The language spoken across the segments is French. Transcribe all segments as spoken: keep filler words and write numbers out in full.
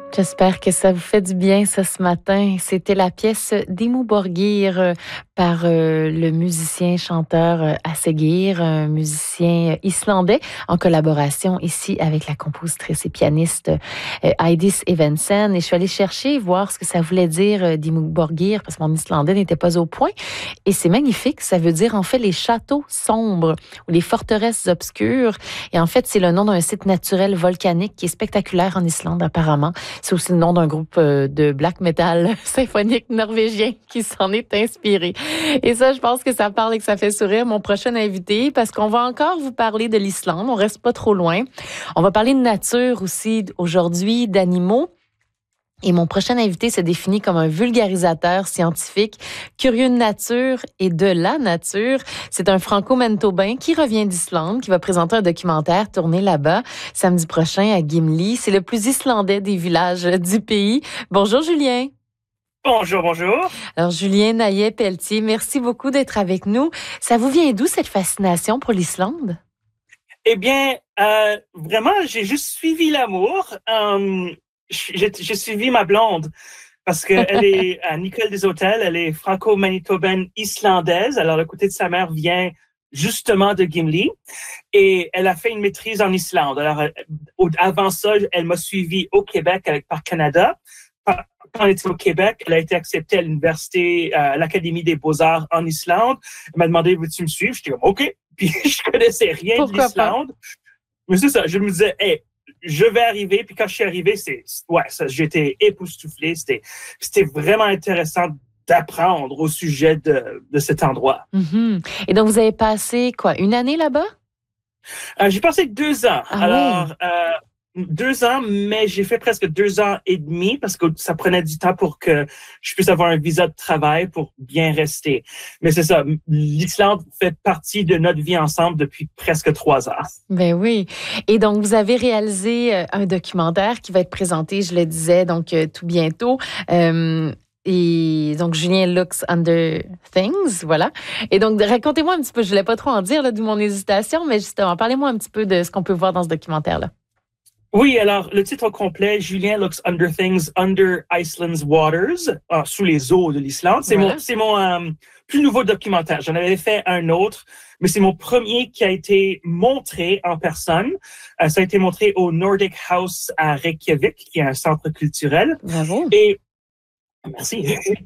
J'espère que ça vous fait du bien, ça, ce matin. C'était la pièce Dimmu Borgir euh, par euh, le musicien chanteur euh, Asegir, un musicien islandais, en collaboration ici avec la compositrice et pianiste euh, Eidis Evensen. Et je suis allée chercher, voir ce que ça voulait dire euh, Dimmu Borgir, parce que mon islandais n'était pas au point. Et c'est magnifique. Ça veut dire, en fait, les châteaux sombres ou les forteresses obscures. Et en fait, c'est le nom d'un site naturel volcanique qui est spectaculaire en Islande, apparemment. C'est aussi le nom d'un groupe de black metal symphonique norvégien qui s'en est inspiré. Et ça, je pense que ça parle et que ça fait sourire mon prochain invité parce qu'on va encore vous parler de l'Islande. On reste pas trop loin. On va parler de nature aussi aujourd'hui, d'animaux. Et mon prochain invité se définit comme un vulgarisateur scientifique, curieux de nature et de la nature. C'est un franco-manitobain qui revient d'Islande, qui va présenter un documentaire tourné là-bas samedi prochain à Gimli. C'est le plus islandais des villages du pays. Bonjour Julien. Bonjour, bonjour. Alors Julien Naillet-Pelletier, merci beaucoup d'être avec nous. Ça vous vient d'où cette fascination pour l'Islande? Eh bien, euh, vraiment, j'ai juste suivi l'amour. Euh, J'ai, j'ai suivi ma blonde parce qu'elle est à Nicole des Hôtels, elle est franco-manitobaine islandaise. Alors, le côté de sa mère vient justement de Gimli et elle a fait une maîtrise en Islande. Alors, avant ça, elle m'a suivi au Québec avec Parc Canada. Quand elle était au Québec, elle a été acceptée à l'université, à l'Académie des Beaux-Arts en Islande. Elle m'a demandé, veux-tu me suivre? J'étais comme, OK. Puis, je connaissais rien Pourquoi de l'Islande. Pas? Mais c'est ça, je me disais, hey, je vais arriver, puis quand je suis arrivé, c'est ouais, ça, j'étais époustouflé. C'était, c'était vraiment intéressant d'apprendre au sujet de, de cet endroit. Mm-hmm. Et donc, vous avez passé quoi, une année là-bas? Euh, j'ai passé deux ans. Ah, Alors, oui. euh, deux ans, mais j'ai fait presque deux ans et demi parce que ça prenait du temps pour que je puisse avoir un visa de travail pour bien rester. Mais c'est ça, l'Islande fait partie de notre vie ensemble depuis presque trois ans. Ben oui. Et donc, vous avez réalisé un documentaire qui va être présenté, je le disais, donc tout bientôt. Euh, Et donc, Julien Looks Under Things, voilà. Et donc, racontez-moi un petit peu, je ne voulais pas trop en dire, là, d'où mon hésitation, mais justement, parlez-moi un petit peu de ce qu'on peut voir dans ce documentaire-là. Oui, alors, le titre au complet, Julien Looks Under Things Under Iceland's Waters, ah, sous les eaux de l'Islande. C'est voilà. mon, c'est mon euh, plus nouveau documentaire. J'en avais fait un autre, mais c'est mon premier qui a été montré en personne. Euh, ça a été montré au Nordic House à Reykjavik, qui est un centre culturel. Bravo. Et, merci.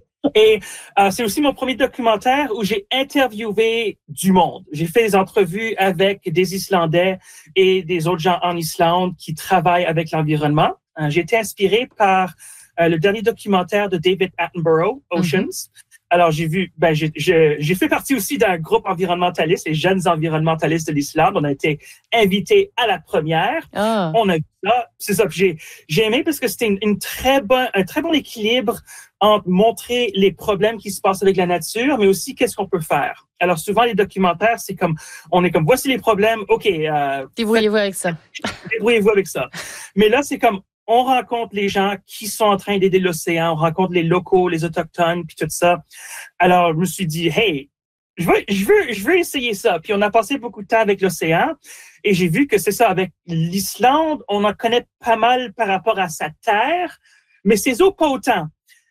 Et euh, c'est aussi mon premier documentaire où j'ai interviewé du monde. J'ai fait des entrevues avec des Islandais et des autres gens en Islande qui travaillent avec l'environnement. Euh, j'ai été inspiré par euh, le dernier documentaire de David Attenborough, Oceans. Mm-hmm. Alors, j'ai vu, ben, j'ai, j'ai, j'ai fait partie aussi d'un groupe environnementaliste, les jeunes environnementalistes de l'Islande. On a été invités à la première. Oh. On a vu ça. C'est ça que j'ai, j'ai aimé parce que c'était une, une très bonne, un très bon équilibre entre montrer les problèmes qui se passent avec la nature, mais aussi qu'est-ce qu'on peut faire. Alors, souvent, les documentaires, c'est comme, on est comme, voici les problèmes, OK. Euh, débrouillez-vous avec ça. Débrouillez-vous avec ça. Mais là, c'est comme, on rencontre les gens qui sont en train d'aider l'océan, on rencontre les locaux, les autochtones, puis tout ça. Alors, je me suis dit, hey, je veux, je veux, je veux essayer ça. Puis on a passé beaucoup de temps avec l'océan et j'ai vu que c'est ça, avec l'Islande, on en connaît pas mal par rapport à sa terre, mais ses eaux, pas autant.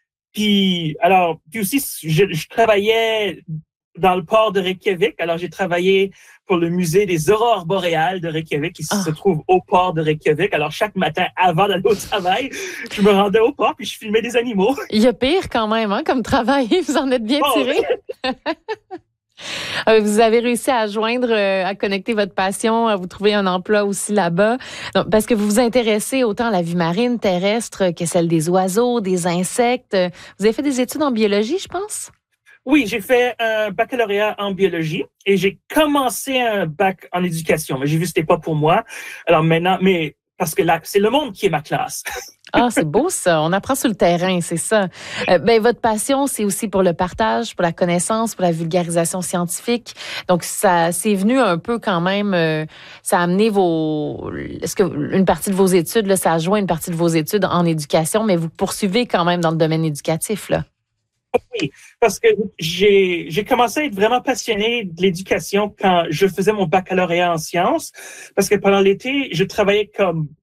Puis, alors, puis aussi, je, je travaillais dans le port de Reykjavik. Alors, j'ai travaillé pour le musée des aurores boréales de Reykjavik qui oh. se trouve au port de Reykjavik. Alors, chaque matin, avant d'aller au travail, je me rendais au port puis je filmais des animaux. Il y a pire quand même, hein, comme travail. Vous en êtes bien oh, tiré. Vous avez réussi à joindre, à connecter votre passion, à vous trouver un emploi aussi là-bas. Donc, parce que vous vous intéressez autant à la vie marine, terrestre, que celle des oiseaux, des insectes. Vous avez fait des études en biologie, je pense? Oui, j'ai fait un baccalauréat en biologie et j'ai commencé un bac en éducation. Mais j'ai vu que c'était pas pour moi. Alors maintenant, mais parce que là, c'est le monde qui est ma classe. Ah, c'est beau ça. On apprend sur le terrain, c'est ça. Euh, ben votre passion, c'est aussi pour le partage, pour la connaissance, pour la vulgarisation scientifique. Donc ça, c'est venu un peu quand même. Euh, ça a amené vos, est-ce que une partie de vos études, là, ça a joint une partie de vos études en éducation, mais vous poursuivez quand même dans le domaine éducatif là. Oui, parce que j'ai, j'ai commencé à être vraiment passionné de l'éducation quand je faisais mon baccalauréat en sciences, parce que pendant l'été, je travaillais comme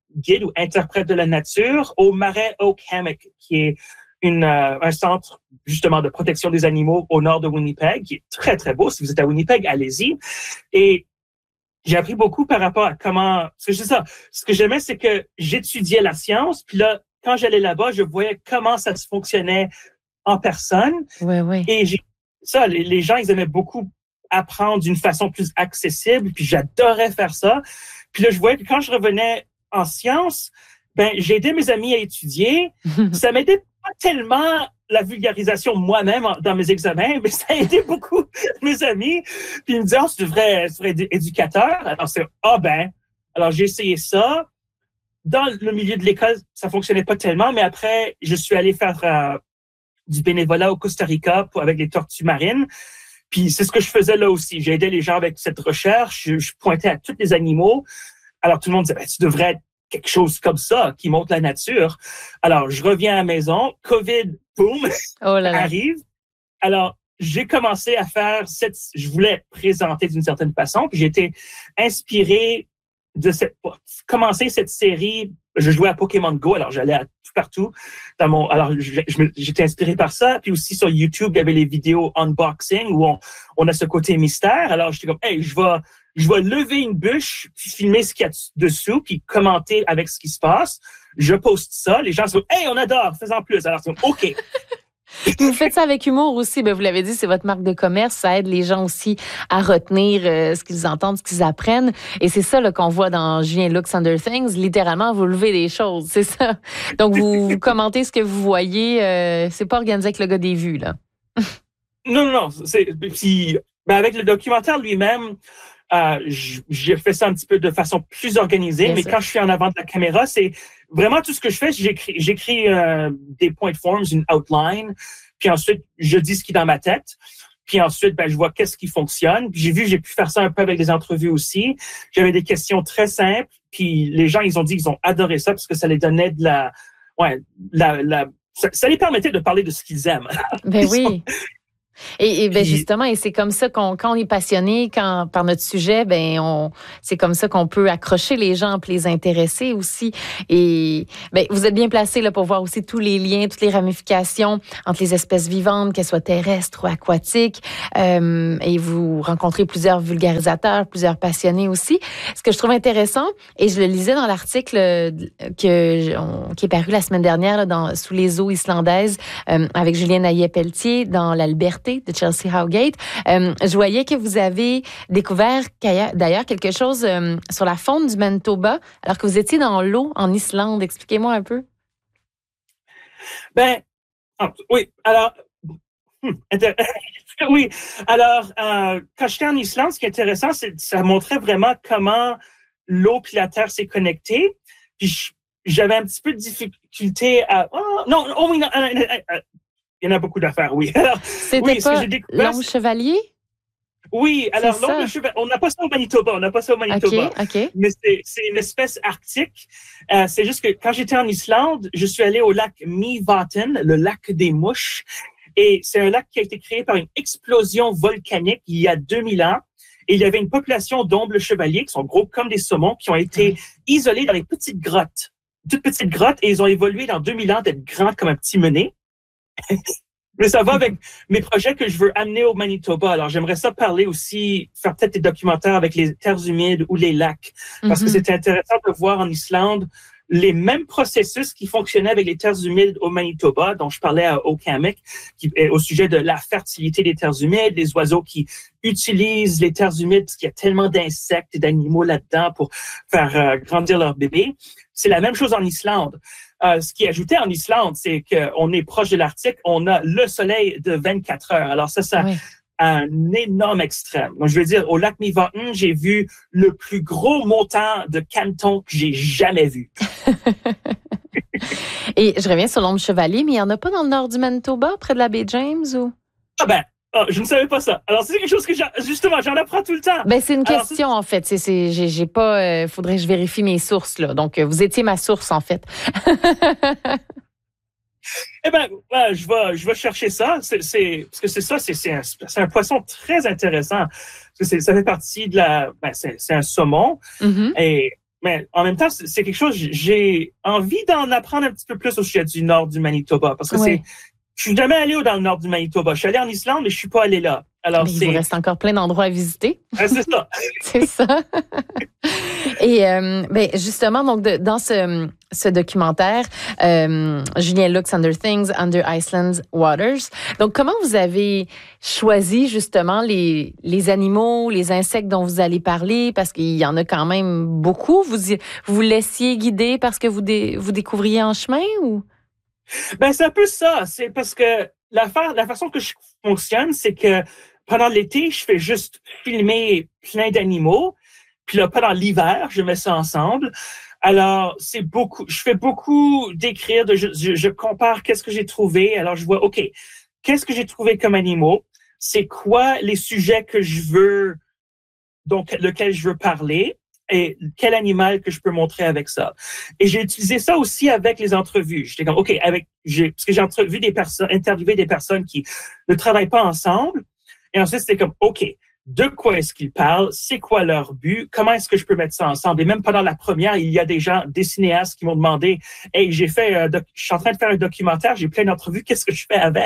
guide ou interprète de la nature au Marais Oak Hammock, qui est une, euh, un centre justement de protection des animaux au nord de Winnipeg, qui est très, très beau. Si vous êtes à Winnipeg, allez-y. Et j'ai appris beaucoup par rapport à comment... Parce que c'est ça. Ce que j'aimais, c'est que j'étudiais la science, puis là, quand j'allais là-bas, je voyais comment ça se fonctionnait en personne. Oui, oui. Et j'ai, ça, les, les gens, ils aimaient beaucoup apprendre d'une façon plus accessible, puis j'adorais faire ça. Puis là, je voyais que quand je revenais en sciences, ben, j'ai aidé mes amis à étudier. Ça m'aidait pas tellement la vulgarisation moi-même dans mes examens, mais ça a aidé beaucoup mes amis. Puis ils me disaient, oh, tu devrais, tu devrais être éducateur. Alors c'est, ah ben, alors j'ai essayé ça. Dans le milieu de l'école, ça fonctionnait pas tellement, mais après, je suis allé faire euh, du bénévolat au Costa Rica pour, avec les tortues marines. Puis c'est ce que je faisais là aussi. J'ai aidé les gens avec cette recherche. Je, je pointais à tous les animaux. Alors tout le monde disait, ben, tu devrais être quelque chose comme ça qui montre la nature. Alors je reviens à la maison, COVID, boum, oh là là. arrive. Alors j'ai commencé à faire cette, je voulais présenter d'une certaine façon. Puis j'ai été inspiré de cette, commencer cette série. Je jouais à Pokémon Go, alors j'allais à tout partout dans mon, alors je, je, j'étais inspiré par ça. Puis aussi sur YouTube, il y avait les vidéos unboxing où on, on a ce côté mystère. Alors j'étais comme, hey, je vais, je vais lever une bûche, puis filmer ce qu'il y a dessous, puis commenter avec ce qui se passe. Je poste ça, les gens se disent, hey, on adore, fais-en plus. Alors c'est comme, OK. Vous faites ça avec humour aussi, ben vous l'avez dit, c'est votre marque de commerce, ça aide les gens aussi à retenir euh, ce qu'ils entendent, ce qu'ils apprennent. Et c'est ça là, qu'on voit dans Julien Looks Under Things, littéralement, vous levez des choses, c'est ça. Donc, vous, vous commentez ce que vous voyez, euh, c'est pas organisé avec le gars des vues, là. Non, non, non. C'est, puis, ben avec le documentaire lui-même, euh, j'ai fait ça un petit peu de façon plus organisée, Bien mais sûr. Quand je suis en avant de la caméra, c'est vraiment tout ce que je fais. J'écris, j'écris euh, des point forms, une outline, puis ensuite, je dis ce qui est dans ma tête. Puis ensuite, ben, je vois qu'est-ce qui fonctionne. Puis j'ai vu, j'ai pu faire ça un peu avec des entrevues aussi. J'avais des questions très simples, puis les gens, ils ont dit qu'ils ont adoré ça parce que ça les donnait de la... Ouais, la... la ça, ça les permettait de parler de ce qu'ils aiment. Ben oui. Et, et ben justement, et c'est comme ça qu'on, quand on est passionné, quand par notre sujet, ben on, c'est comme ça qu'on peut accrocher les gens, puis les intéresser aussi. Et ben vous êtes bien placé là pour voir aussi tous les liens, toutes les ramifications entre les espèces vivantes, qu'elles soient terrestres ou aquatiques. Euh, et vous rencontrez plusieurs vulgarisateurs, plusieurs passionnés aussi. Ce que je trouve intéressant, et je le lisais dans l'article que on, qui est paru la semaine dernière là, dans Sous les eaux islandaises euh, avec Julien Naillet-Pelletier dans La Liberté de Chelsea Howgate. Euh, je voyais que vous avez découvert d'ailleurs quelque chose euh, sur la faune du Manitoba, alors que vous étiez dans l'eau en Islande. Expliquez-moi un peu. Ben, oui, alors, hmm, oui, alors, euh, quand j'étais en Islande, ce qui est intéressant, c'est que ça montrait vraiment comment l'eau puis la terre s'est connectée. Puis j'avais un petit peu de difficulté à... Oh, non, oh oui, non, euh, euh, il y en a beaucoup d'affaires, oui. Alors, C'était oui, pas l'ombre chevalier? Oui, alors l'ombre chevalier, on n'a pas ça au Manitoba, on n'a pas ça au Manitoba. OK, OK. Mais c'est, c'est une espèce arctique. Euh, c'est juste que quand j'étais en Islande, je suis allé au lac Mývatn, le lac des mouches. Et c'est un lac qui a été créé par une explosion volcanique il y a deux mille ans. Et il y avait une population d'ombles chevaliers qui sont gros comme des saumons, qui ont été isolés dans les petites grottes. Toutes petites grottes, et ils ont évolué dans deux mille ans d'être grands comme un petit menet. Mais ça va avec mes projets que je veux amener au Manitoba. Alors, j'aimerais ça parler aussi, faire peut-être des documentaires avec les terres humides ou les lacs. Parce mm-hmm. que c'était intéressant de voir en Islande les mêmes processus qui fonctionnaient avec les terres humides au Manitoba, dont je parlais à Oak Hammock, qui est au sujet de la fertilité des terres humides, les oiseaux qui utilisent les terres humides parce qu'il y a tellement d'insectes et d'animaux là-dedans pour faire euh, grandir leurs bébés. C'est la même chose en Islande. Euh, ce qui est ajouté en Islande, c'est qu'on est proche de l'Arctique, on a le soleil de vingt-quatre heures. Alors ça, ça oui. un énorme extrême. Donc, je veux dire, au lac Mývatn, j'ai vu le plus gros montant de canton que j'ai jamais vu. Et je reviens sur l'ombre chevalier, mais il n'y en a pas dans le nord du Manitoba, près de la baie James, ou? Ah ben, oh, je ne savais pas ça. Alors, c'est quelque chose que, justement, j'en apprends tout le temps. Ben, c'est une Alors, question, c'est... en fait. C'est, c'est, j'ai, j'ai pas... Euh, faudrait que je vérifie mes sources, là. Donc, euh, vous étiez ma source, en fait. Eh ben, ouais, je vais, je vais chercher ça. C'est, c'est, parce que c'est ça, c'est, c'est, un, c'est un poisson très intéressant. C'est, ça fait partie de la... Ben, c'est, c'est un saumon. Mm-hmm. Et Mais en même temps, c'est c'est quelque chose, j'ai envie d'en apprendre un petit peu plus au sujet du nord du Manitoba, parce que Oui. c'est, je suis jamais allé dans le nord du Manitoba. Je suis allé en Islande, mais je suis pas allé là. Alors, Mais il vous c'est, reste encore plein d'endroits à visiter. euh, c'est ça. C'est ça. Et euh, ben justement, donc de- dans ce, ce documentaire, euh, Julien Lux, Under Things, Under Iceland's Waters. Donc, comment vous avez choisi justement les, les animaux, les insectes dont vous allez parler? Parce qu'il y en a quand même beaucoup. Vous y- vous, vous laissiez guider parce que vous, dé- vous découvriez en chemin ou? Ben, c'est un peu ça. C'est parce que la, fa- la façon que je fonctionne, c'est que pendant l'été, je fais juste filmer plein d'animaux. Puis là, pendant l'hiver, je mets ça ensemble. Alors, c'est beaucoup, je fais beaucoup d'écrire, de, je, je, je compare qu'est-ce que j'ai trouvé. Alors, je vois, OK, qu'est-ce que j'ai trouvé comme animaux? C'est quoi les sujets que je veux, donc, lequel je veux parler? Et quel animal que je peux montrer avec ça. Et j'ai utilisé ça aussi avec les entrevues. J'étais comme, OK, avec, j'ai, parce que j'ai entrevu des personnes, interviewé des personnes qui ne travaillent pas ensemble. Et ensuite, c'était comme, OK, de quoi est-ce qu'ils parlent? C'est quoi leur but? Comment est-ce que je peux mettre ça ensemble? Et même pendant la première, il y a des gens, des cinéastes qui m'ont demandé, hey, j'ai fait, un doc- je suis en train de faire un documentaire, j'ai plein d'entrevues, qu'est-ce que je fais avec?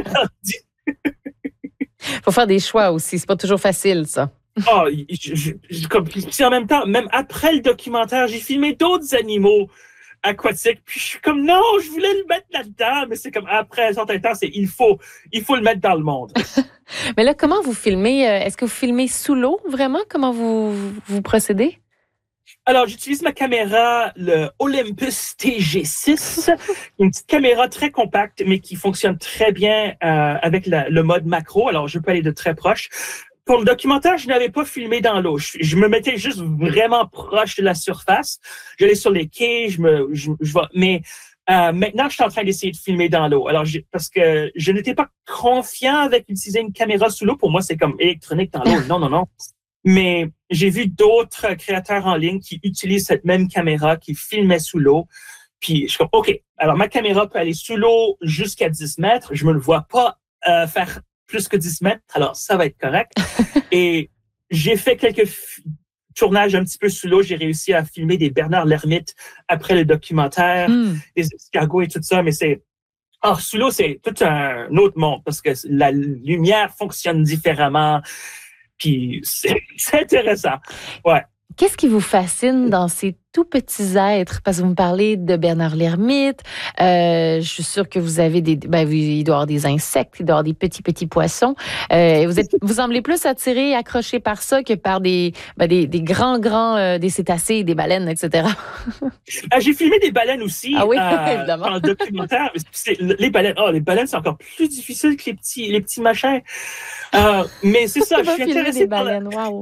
Faut faire des choix aussi. C'est pas toujours facile, ça. Oh, je, je, je, comme, puis en même temps, même après le documentaire, j'ai filmé d'autres animaux aquatiques. Puis je suis comme, non, je voulais le mettre là-dedans, mais c'est comme, après un certain temps, c'est, il faut, il faut le mettre dans le monde. Mais là, comment vous filmez? euh, Est-ce que vous filmez sous l'eau, vraiment? Comment vous, vous procédez? Alors, j'utilise ma caméra, le Olympus T G six, une petite caméra très compacte, mais qui fonctionne très bien euh, avec la, le mode macro. Alors, je peux aller de très proche. Pour le documentaire, je n'avais pas filmé dans l'eau. Je, je me mettais juste vraiment proche de la surface. J'allais sur les quais, je me, je, je vais, mais euh, maintenant, je suis en train d'essayer de filmer dans l'eau. Alors, j'ai, parce que je n'étais pas confiant avec utiliser une caméra sous l'eau. Pour moi, c'est comme électronique dans l'eau. Non, non, non. Mais j'ai vu d'autres créateurs en ligne qui utilisent cette même caméra, qui filmaient sous l'eau. Puis je suis comme, OK, alors ma caméra peut aller sous l'eau jusqu'à dix mètres. Je me le vois pas euh, faire plus que dix mètres, alors ça va être correct. Et j'ai fait quelques f- tournages un petit peu sous l'eau. J'ai réussi à filmer des Bernard l'Ermite après le documentaire, Hmm. des escargots et tout ça, mais c'est... Alors, sous l'eau, c'est tout un autre monde parce que la lumière fonctionne différemment. Puis c'est, c'est intéressant. Ouais. Qu'est-ce qui vous fascine dans ces tout petits êtres? Parce que vous me parlez de Bernard l'Ermite. Euh, je suis sûre que vous avez des... Ben, il doit y avoir des insectes, il doit y avoir des petits, petits poissons. Euh, vous êtes, vous semblez plus attiré, accroché par ça que par des, ben, des, des grands, grands, euh, des cétacés, des baleines, et cetera. Euh, j'ai filmé des baleines aussi Ah oui, euh, évidemment. dans le documentaire. C'est, les baleines, oh, les baleines, c'est encore plus difficile que les petits, les petits machins. Euh, mais c'est ça, je suis intéressé des par la, baleines, wow.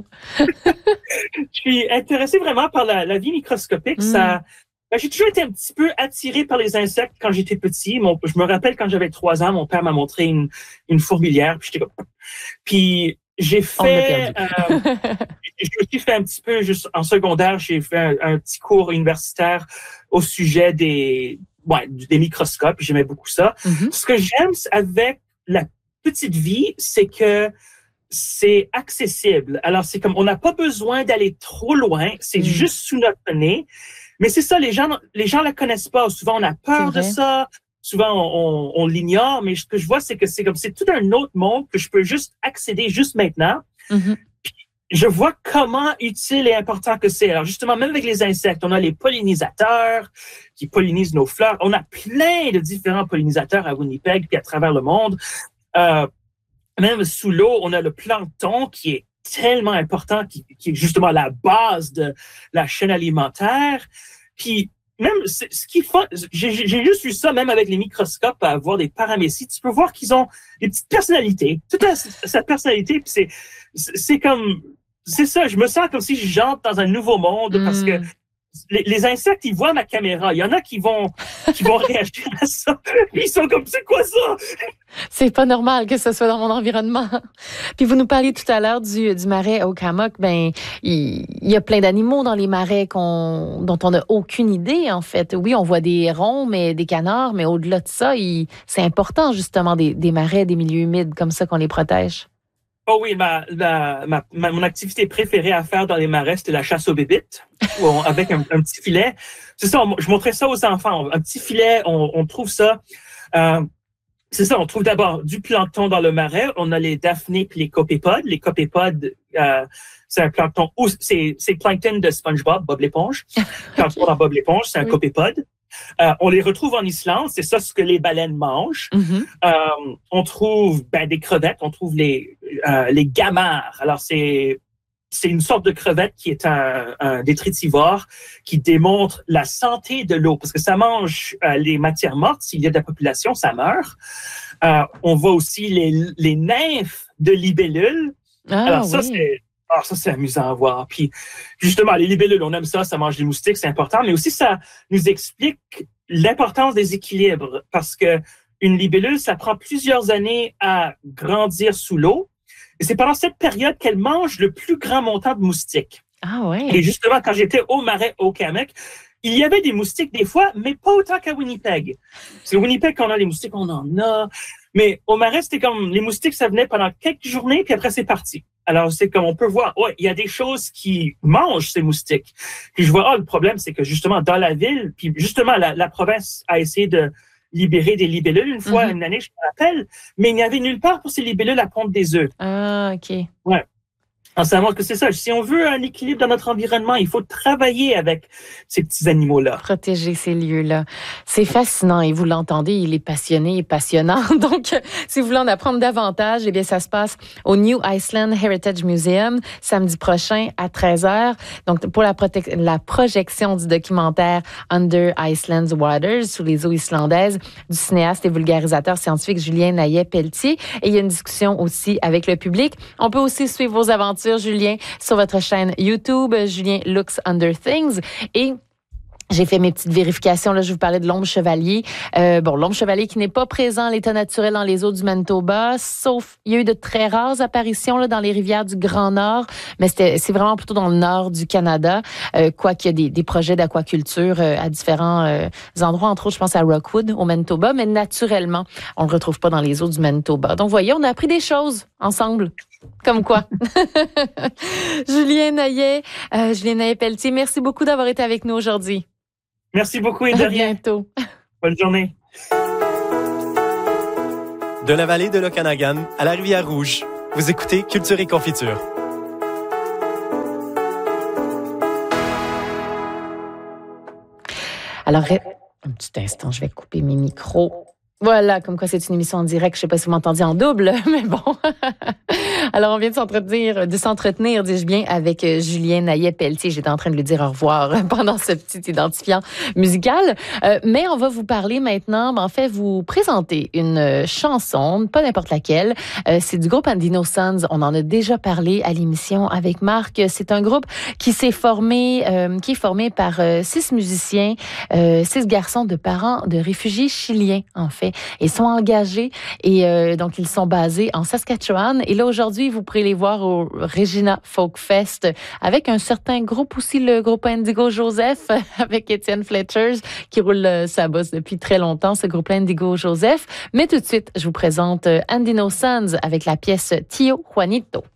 je suis intéressé vraiment par la, la vie microscopique. Mm. Ça, ben, j'ai toujours été un petit peu attiré par les insectes quand j'étais petit. Mon, je me rappelle quand j'avais trois ans, mon père m'a montré une, une fourmilière. Puis j'étais comme, puis j'ai fait, euh, j'ai aussi fait un petit peu juste en secondaire, j'ai fait un, un petit cours universitaire au sujet des, ouais, des microscopes. J'aimais beaucoup ça. Mm-hmm. Ce que j'aime avec la petite vie, c'est que c'est accessible. Alors, c'est comme, on n'a pas besoin d'aller trop loin. C'est Mm. juste sous notre nez. Mais c'est ça, les gens, les gens la connaissent pas. Souvent, on a peur de ça. Souvent, on, on, on l'ignore. Mais ce que je vois, c'est que c'est comme, c'est tout un autre monde que je peux juste accéder juste maintenant. Mm-hmm. Puis, je vois comment utile et important que c'est. Alors, justement, même avec les insectes, on a les pollinisateurs qui pollinisent nos fleurs. On a plein de différents pollinisateurs à Winnipeg puis à travers le monde. Euh, Même sous l'eau, on a le plancton qui est tellement important, qui, qui est justement la base de la chaîne alimentaire. Puis même ce qui fait, j'ai, j'ai juste vu ça même avec les microscopes à voir des paramécies. Tu peux voir qu'ils ont des petites personnalités, toute cette personnalité. Puis c'est, c'est comme, c'est ça. Je me sens comme si j'entre dans un nouveau monde mm. parce que Les, les insectes, ils voient ma caméra. Il y en a qui vont, qui vont réagir à ça. Ils sont comme, c'est quoi ça? C'est pas normal que ce soit dans mon environnement. Puis vous nous parliez tout à l'heure du, du marais Okamos. Ben, il, il y a plein d'animaux dans les marais qu'on, dont on n'a aucune idée, en fait. Oui, on voit des hérons, mais des canards, mais au-delà de ça, il, c'est important, justement, des, des marais, des milieux humides, comme ça qu'on les protège. Oh oui, ma, ma, ma, ma- mon activité préférée à faire dans les marais, c'était la chasse aux bébites, où on- avec un, un petit filet. C'est ça, on- je montrais ça aux enfants. Un petit filet, on, on trouve ça. euh, c'est ça, on trouve d'abord du plancton dans le marais. On a les daphnées puis les copépodes. Les copépodes, euh, c'est un plancton, ou- c'est, c'est le plancton de SpongeBob, Bob l'éponge. Plancton dans Bob l'éponge, c'est un Oui. copépode. Euh, on les retrouve en Islande, c'est ça ce que les baleines mangent. Mm-hmm. Euh, on trouve ben, des crevettes, on trouve les, euh, les gamars. Alors, c'est, c'est une sorte de crevette qui est un, un détritivore qui démontre la santé de l'eau, parce que ça mange euh, les matières mortes. S'il y a de la population, ça meurt. Euh, on voit aussi les, les nymphes de libellules. Ah, Alors, ça, oui. c'est... Ah, ça, c'est amusant à voir. Puis, justement, les libellules, on aime ça, ça mange des moustiques, c'est important, mais aussi, ça nous explique l'importance des équilibres, parce que une libellule, ça prend plusieurs années à grandir sous l'eau, et c'est pendant cette période qu'elle mange le plus grand montant de moustiques. Ah, oui. Et justement, quand j'étais au marais au Kamek, il y avait des moustiques des fois, mais pas autant qu'à Winnipeg. C'est Winnipeg qu'on a les moustiques, on en a. Mais au marais, c'était comme les moustiques, ça venait pendant quelques journées, puis après, c'est parti. Alors, c'est comme on peut voir, ouais, il y a des choses qui mangent ces moustiques. Puis je vois, ah, le problème, c'est que justement, dans la ville, puis justement, la, la province a essayé de libérer des libellules une fois, mm-hmm. une année, je me rappelle, mais il n'y avait nulle part pour ces libellules à pondre des œufs. Ah, OK. Ouais. En savant que c'est ça. Si on veut un équilibre dans notre environnement, il faut travailler avec ces petits animaux-là. Protéger ces lieux-là. C'est fascinant et vous l'entendez, il est passionné et passionnant. Donc, si vous voulez en apprendre davantage, eh bien, ça se passe au New Iceland Heritage Museum samedi prochain à treize heures. Donc, pour la, prote- la projection du documentaire Under Iceland's Waters, sous les eaux islandaises, du cinéaste et vulgarisateur scientifique Julien Naillet-Pelletier. Et il y a une discussion aussi avec le public. On peut aussi suivre vos aventures, Julien, sur votre chaîne YouTube, Julien Looks Under Things. Et j'ai fait mes petites vérifications. Là, je vous parlais de l'ombre chevalier. Euh, bon, l'ombre chevalier qui n'est pas présent à l'état naturel dans les eaux du Manitoba, sauf il y a eu de très rares apparitions là, dans les rivières du Grand Nord, mais c'était, c'est vraiment plutôt dans le nord du Canada, euh, quoiqu'il y a des, des projets d'aquaculture euh, à différents euh, endroits, entre autres, je pense à Rockwood, au Manitoba, mais naturellement, on ne le retrouve pas dans les eaux du Manitoba. Donc, vous voyez, on a appris des choses ensemble. Comme quoi. Julien Naillet, euh, Julien Naillet-Pelletier, merci beaucoup d'avoir été avec nous aujourd'hui. Merci beaucoup et de rien. À bientôt. Bonne journée. De la vallée de l'Okanagan à la rivière Rouge, vous écoutez Culture et Confiture. Alors, un petit instant, je vais couper mes micros. Voilà, comme quoi c'est une émission en direct. Je ne sais pas si vous m'entendiez en double, mais bon. Alors, on vient de s'entretenir, de s'entretenir, dis-je bien, avec Julien Naillet-Pelletier. J'étais en train de lui dire au revoir pendant ce petit identifiant musical. Euh, mais on va vous parler maintenant, ben, en fait, vous présenter une chanson, pas n'importe laquelle. Euh, c'est du groupe Andino Sons. On en a déjà parlé à l'émission avec Marc. C'est un groupe qui s'est formé, euh, qui est formé par euh, six musiciens, euh, six garçons de parents de réfugiés chiliens, en fait. Ils sont engagés et euh, donc ils sont basés en Saskatchewan. Et là, aujourd'hui, vous pourrez les voir au Regina Folk Fest avec un certain groupe aussi, le groupe Indigo Joseph, avec Étienne Fletchers, qui roule euh, sa bosse depuis très longtemps, ce groupe Indigo Joseph. Mais tout de suite, je vous présente Andino Sons avec la pièce Tio Juanito.